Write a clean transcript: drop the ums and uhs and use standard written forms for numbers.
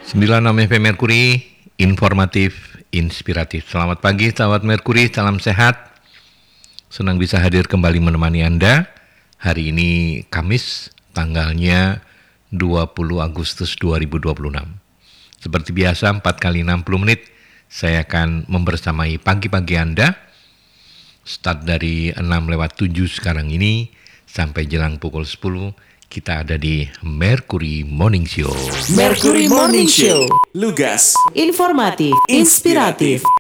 96 FM Merkuri, informatif, inspiratif. Selamat pagi, sahabat Merkuri, salam sehat. Senang bisa hadir kembali menemani Anda. Hari ini Kamis, tanggalnya 20 Agustus 2026. Seperti biasa, 4 kali 60 menit, saya akan membersamai pagi-pagi Anda. Start dari 6:07 sekarang ini, sampai jelang pukul 10, kita ada di Merkuri Morning Show. Merkuri Morning Show, lugas, informatif, inspiratif.